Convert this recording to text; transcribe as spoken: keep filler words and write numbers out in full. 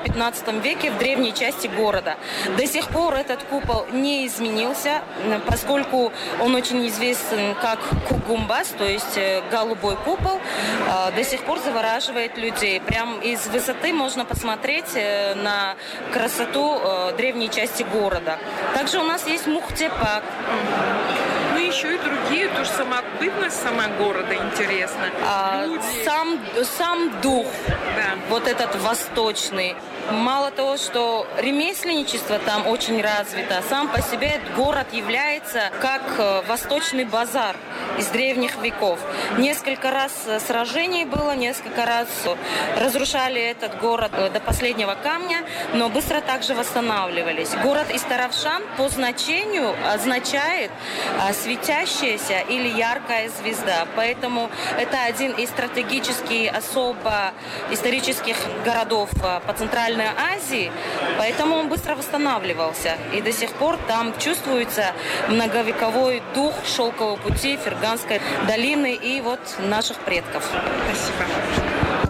пятнадцатом веке в древней части города. До сих пор этот купол не изменился, поскольку он очень известен как Кугумбас, то есть голубой купол, до сих пор завораживает людей. Прям из высоты можно посмотреть на красоту древней части города. Также у нас есть Мухтепак. Ну, еще и другие, тоже самобытность сама города интересна. А, сам, сам дух, да. Вот этот восточный. Мало того, что ремесленничество там очень развито, сам по себе город является как восточный базар из древних веков. Несколько раз сражений было, несколько раз разрушали этот город до последнего камня, но быстро также восстанавливались. Город Истаравшан по значению означает светящаяся или яркая звезда, поэтому это один из стратегически особо исторических городов по Центральной Азии, поэтому он быстро восстанавливался. И до сих пор там чувствуется многовековой дух шелкового пути, Ферганской долины и вот наших предков. Спасибо.